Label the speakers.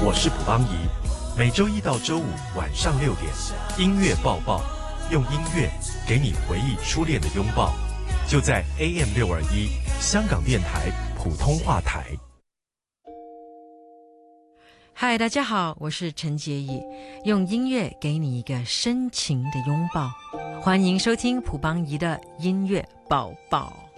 Speaker 1: 我是卜邦仪，每周一到周五晚上6点，音乐抱抱，用音乐给你回忆初恋的拥抱，就在 AM621 香港电台普通话台。
Speaker 2: 嗨，大家好，我是陈洁仪，用音乐给你一个深情的拥抱，欢迎收听卜邦仪的音乐抱抱。